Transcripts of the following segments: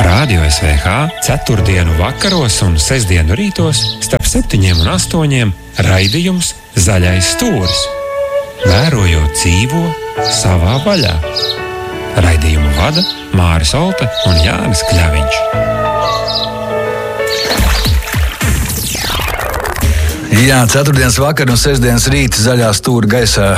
Radio SVH ceturtdienu vakaros un sestdienu rītos starp 7 un 8 raidījums Zaļais stūris. Vērojot dzīvo savā vaļā. Raidījumu vada Māris Olte un Jānis Kļaviņš. Jā, ceturtdienas vakar un sestdienas rīta zaļā stūra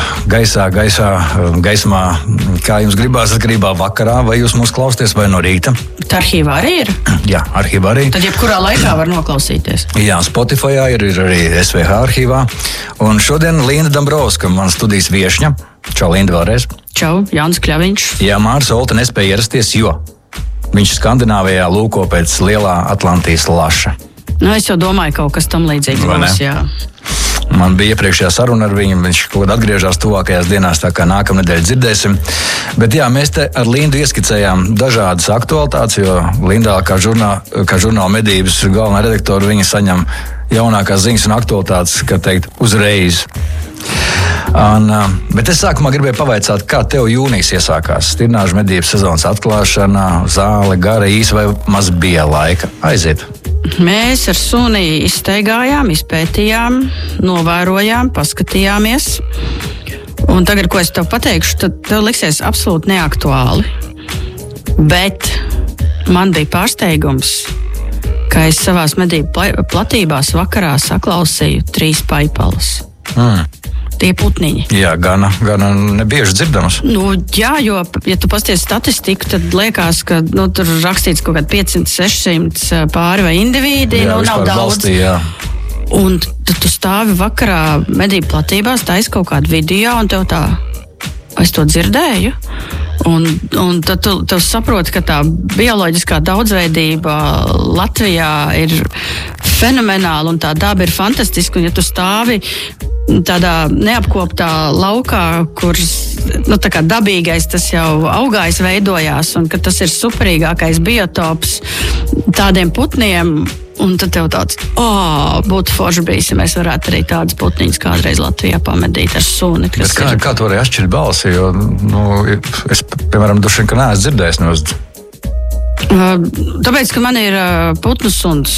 gaismā, kā jums gribās, atkarībā vakarā, vai jūs mūs klausties vai no rīta? Tā arhīvā arī ir? Jā, arhīvā arī. Tad jebkurā laikā var noklausīties. Jā, Spotifyā ir arī SVH arhīvā. Un šodien Linda Dambrovska, man studijas viešņa. Čau, Linda, vēlreiz. Čau, Jānis Kļaviņš. Jā, Māris Olte nespēja ierasties, jo viņš Skandināvijā lūko pēc lielā Atlantijas laša. Es jau domāju, kaut kas tam līdzīgs būs, jā. Man bija iepriekšējā saruna ar viņu, viņš kaut kad atgriežās tuvākajās dienās, tā kā nākamnedēļ dzirdēsim. Bet jā, mēs te ar Lindu ieskicējām dažādas aktualitātes, jo Lindā kā žurnāla medības galvenā redaktora, viņa saņem jaunākās ziņas un aktualitātes, kā teikt, uzreiz. Bet es sākumā gribēju pavaicāt, kā tev jūnijas iesākās? Stirnāžu medības sezonas atklāšana, zāle, gara, īsa vai maz bija laika? Aiziet! Mēs ar suni izstaigājām, izpētījām, novērojām, paskatījāmies. Un tagad, ko es tev pateikšu, tad tev liksies absolūti neaktuāli. Bet man bija pārsteigums, ka es savās medību platībās vakarā saklausīju 3 paipalus. Tie putniņi. Jā, gana nebieži dzirdamas. Jā, jo, ja tu pasties statistiku, tad liekas, ka tur rakstīts kaut kādi 500-600 pāri vai indivīdi, nav daudz. Valstī, jā. Un tad tu stāvi vakarā medību platībās, taisi kaut kādu video, un tev tā, es to dzirdēju. Un tad tu saproti, ka tā bioloģiskā daudzveidība Latvijā ir fenomenāla un tā daba ir fantastiska. Un ja tu stāvi tādā neapkoptā laukā, kur tā kā dabīgais tas jau augājs veidojās, un ka tas ir superīgākais biotops tādiem putniem, un tad tev tāds, būtu forši bijis, ja mēs varētu arī tādas putniņas kādreiz Latvijā pamedīt ar suni. Bet kā tu varēji atšķirt balsi, jo es, piemēram, duši, ka neesmu dzirdējis no Tāpēc, ka man ir putnu suns.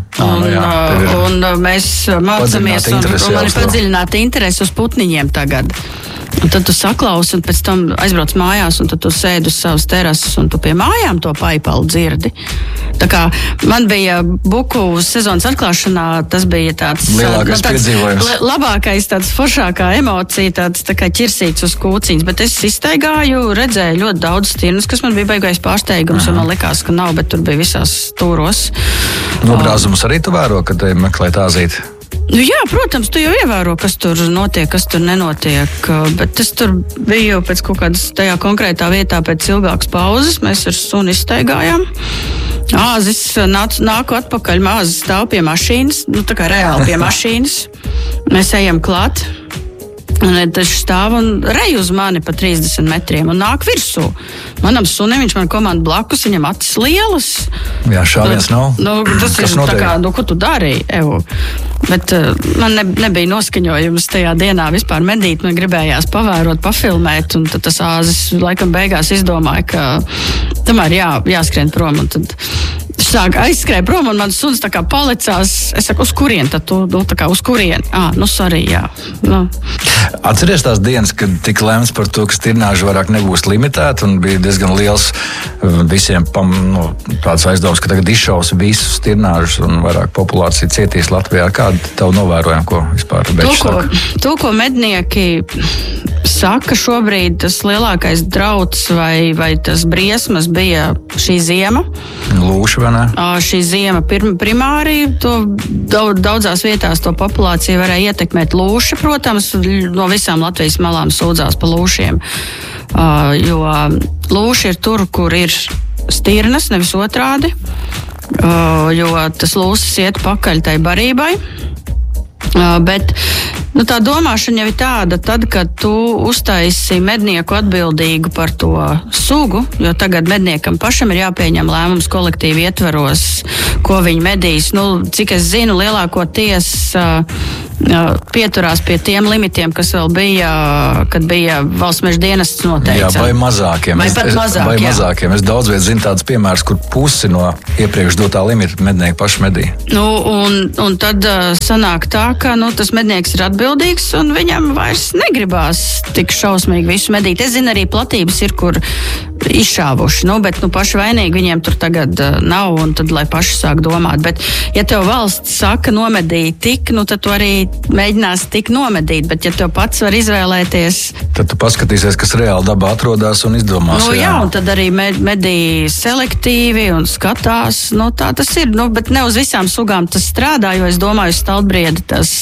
Un mēs mācāmies, un man ir padziļināta interese uz putniņiem tagad. Un tad tu saklausi, un pēc tam aizbrauc mājās, un tad tu sēdi uz savas terases, un tu pie mājām to paipalu dzirdi. Tā kā man bija buku sezonas atklāšanā, tas bija tāds lielākais piedzīvojums. Labākais, tāds foršākā emocija, tāds tā kā ķirsīts uz kūciņas. Bet es izstaigāju, redzēju ļoti daudz stirnas, kas man bija baigais pārsteigums, un man likās, ka nav, bet tur bija visās stūros. Nobrāzumus arī tu vēro, kad meklē tāzīt? Jā, protams, tu jau ievēro, kas tur notiek, kas tur nenotiek, bet es tur biju pēc kaut kādas tajā konkrētā vietā pēc ilgākas pauzes, mēs ar suni izstaigājām. Āzis nāku atpakaļ, Āzis stāv pie mašīnas, tā kā reāli pie mašīnas, mēs ejam klāt. Un tas stāv un rej uz mani pa 30 metriem un nāk virsū. Manam sunim, viņš man komanda blakus, viņam acis lielas. Jā, šāviens nav. Tas ir tā kā, ko tu darīji, Evu? Bet man nebija noskaņojums tajā dienā vispār medīt, man gribējās pavērot, pafilmēt, un tad tas Āzis laikam beigās izdomāja, ka tomēr jāskrien prom, un tad sāk aizskrēja prom, un mans suns tā kā palicās. Es saku, uz kurien tad tu? Tā kā uz kurien? Sorry, jā. Atceries tās dienas, kad tika lēmts par to, ka stirnāža vairāk nebūs limitēta, un bija diezgan liels visiem tāds aizdoms, ka tagad izšaus visus stirnāžus un vairāk populācija cietīs Latvijā. Kāda tavu novērojuma, ko vispār To, ko mednieki saka šobrīd, tas lielākais drauds vai tas briesmas bija šī ziema. Lūši, vai ne? Šī ziema primāri, daudzās vietās to populāciju varēja ietekmēt lūši, protams, no visām Latvijas malām sūdzās pa lūšiem, jo lūši ir tur, kur ir stirnas, nevis otrādi, jo tas lūsis iet pakaļ tai barībai, bet Nu, tā domāšana jau ir tāda, tad, kad tu uztaisi mednieku atbildīgu par to sugu, jo tagad medniekam pašam ir jāpieņem lēmums kolektīvi ietvaros, ko viņi medīs. Nu, cik es zinu, lielākoties pieturās pie tiem limitiem, kas vēl bija, kad bija Valsts meža dienests noteica. Jā, vai mazākiem. Vai pat mazākiem. Es daudz viet zinu tādus piemērus, kur pusi no iepriekš dotā limita mednieki paši medī. Nu, un tad sanāk tā, ka tas mednieks ir atbildīgs un viņam vairs negribās tik šausmīgi visu medīt. Es zinu, arī platības ir, kur izšāvuši, bet paši vainīgi viņiem tur tagad nav, un tad lai paši sāk domāt. Bet, ja tev valsts saka nomedīt tik, tad tu arī mēģinās tik nomedīt, bet ja tev pats var izvēlēties... Tad tu paskatīsies, kas reāli dabā atrodas un izdomās. Jā, un tad arī medī selektīvi un skatās. Tā tas ir, bet ne uz visām sugām tas strādā, jo es domāju, staltbriedi tas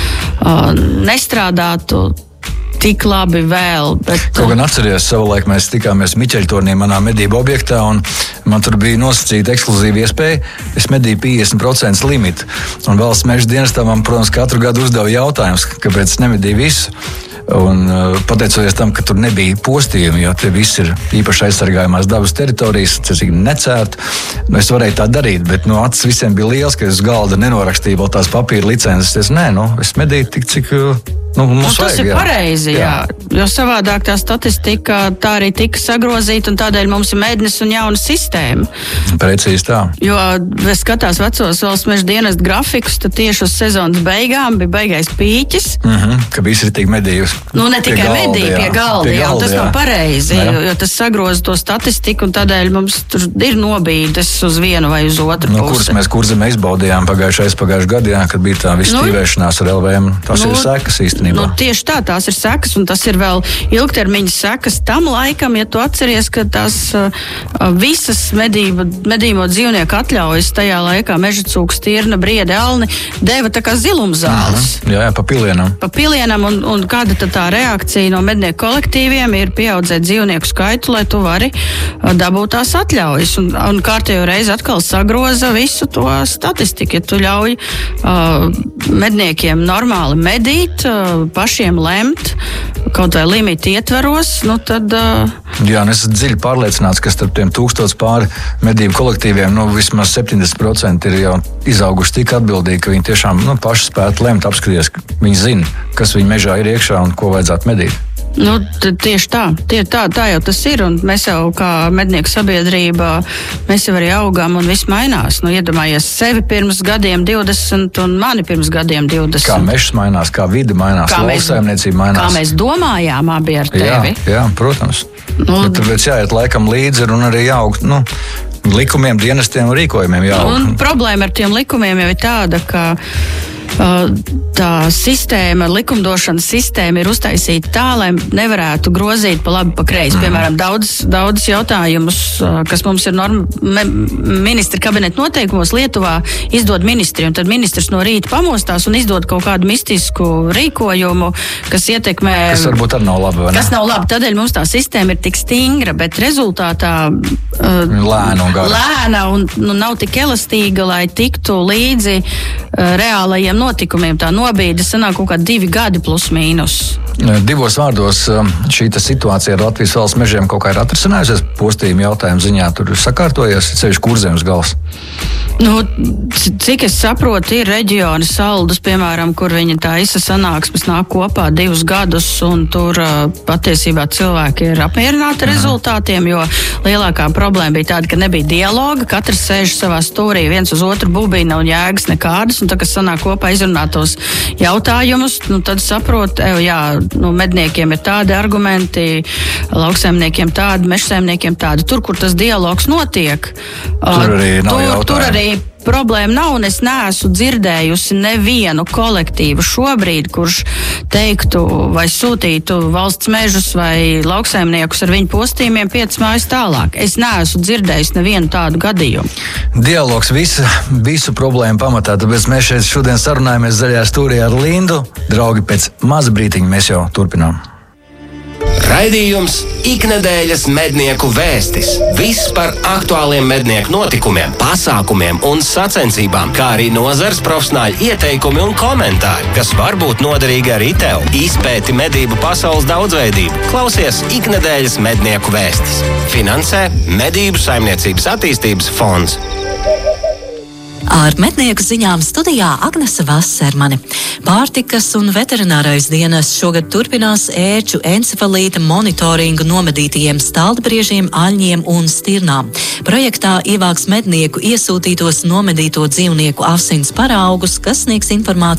nestrādātu tik labi vēl. Bet... Kaut gan atceries, savulaik mēs tikāmies Miķeļtornī manā medību objektā, un man tur bija nosacīta ekskluzīva iespēja. Es medīju 50% limitu. Un Valsts meža dienestā man, protams, katru gadu uzdeva jautājums, kāpēc es nemedīju visu. Un pateicoties tam, ka tur nebija postījumi, jo te viss ir īpaši aizsargājumās dabas teritorijas, necērt, es varēju tā darīt, bet acis visiem bija liels, ka es uz galda nenorakstīju vēl tās papīra licences. Es medīju tik, cik mums tas vajag. Ir pareizi, jā. Jo savādāk tā statistika tā arī tika sagrozīta, un tādēļ mums ir mēdnes un jauna sistēma. Precīzi tā. Jo, es skatās vecos Valsts meža dienesta grafikus, tad tieši uz sezonas beigām bija baigais pīķis. Ka visi ir tik medījusi. Ne tikai medīja pie galda, un tas nav pareizi, jo tas sagroza to statistiku, un tādēļ mums tur ir nobīdes uz vienu vai uz otru pusi. Kuras mēs Kurzemē izbaudījām pagājušajā gadā, kad bija tā viss tīvēšanās ar LVM. Tas ir sekas īstenībā. Tieši tā, tās ir sekas, un tas ir vēl ilgtermiņa sekas tam laikam, ja tu atceries, ka tās visas medīmo dzīvnieku atļaujas tajā laikā mežacūks, stirna, briede, alni deva tā kā zilumzāles. Jā, pa pilienam. Pa pilienam, un kāda tad tā reakcija no mednieku kolektīviem ir pieaudzēt dzīvnieku skaitu, lai tu vari dabūt tās atļaujas. Un kārtējo reizi atkal sagroza visu to statistiku. Ja tu ļauj medniekiem normāli medīt, pašiem lemt, kaut vai limiti ietveros, tad... Jā, es esmu dziļi pārliecināts, ka starp tiem 1000 pāri medību kolektīviem vismaz 70% ir jau izauguši tik atbildīgi, ka viņi tiešām paši spētu lemt, apskaties, ka viņi zina, kas viņu mežā ir iekšā un ko vajadzētu medīt. Tieši tā jau tas ir, un mēs jau kā mednieku sabiedrība, mēs jau arī augam un viss mainās. Iedomājies sevi pirms gadiem 20 un mani pirms gadiem 20. Kā mežs mainās, kā vide mainās, lauksaimniecība mainās. Kā mēs domājām abi ar tevi. Jā, protams. Bet tāpēc jāiet laikam līdzi un arī jāaug, likumiem, dienestiem un rīkojumiem jāaug. Un problēma ar tiem likumiem jau ir tāda, ka tā sistēma, likumdošanas sistēma ir uztaisīta tā, lai nevarētu grozīt pa labi, pa kreisi. Piemēram, daudz jautājumus, kas mums ir ministra kabineta noteikumos, Lietuvā izdod ministri, un tad ministrs no rīta pamostās un izdod kaut kādu mistisku rīkojumu, kas ietekmē... Kas varbūt arī nav labi, vai ne? Kas nav labi, tādēļ mums tā sistēma ir tik stingra, bet rezultātā lēna un nav tik elastīga, lai tiktu līdzi reālajiem notikumiem. Tā nobīde sanāk kaut kā 2 gadi plus mīnus. Divos vārdos šī situācija ar Latvijas valsts mežiem kaut kā ir atrisinājusies postījuma jautājumu ziņā. Tur ir sakārtojies, ceļš Kurzemes gals. Cik es saprotu, ir reģioni Saldus, piemēram, kur viņa taisa sanāksmes nāk kopā 2 gadus, un tur patiesībā cilvēki ir apmierināti rezultātiem, jo lielākā problēma bija tāda, ka nebija dialoga, katrs sēž savā stūrī, viens uz otru bubina un jēgas nekādas, un tad, kas sanāk kopā izrunāt tos jautājumus, tad saprot, medniekiem ir tādi argumenti, lauksaimniekiem tādi, mežsaimniekiem tādi. Tur, kur tas dialogs notiek, tur arī problēma nav, un es neesmu dzirdējusi nevienu kolektīvu šobrīd, kurš teiktu vai sūtītu valsts mežus vai lauksaimniekus ar viņu postījumiem 5 mājas tālāk. Es neesmu dzirdējusi nevienu tādu gadījumu. Dialogs visu problēmu pamatā, tāpēc mēs šeit šodien sarunājamies zaļajā stūrī ar Lindu. Draugi, pēc maza brītiņa mēs jau turpinām. Raidījums Iknedēļas mednieku vēstis. Viss par aktuāliem mednieku notikumiem, pasākumiem un sacensībām, kā arī nozares profesionāļu ieteikumi un komentāri, kas var būt noderīgi arī tev. Izpēti medību pasaules daudzveidību. Klausies Iknedēļas mednieku vēstis. Finansē Medību saimniecības attīstības fonds. Ar mednieku ziņām studijā Agnese Vasermane. Pārtikas un veterinārais dienests šogad turpinās ērču encefalīta monitoringu nomedītajiem staltbriežiem, aļņiem un stirnām. Projektā ievāks mednieku iesūtītos nomedīto dzīvnieku asins paraugus, kas sniegs informāciju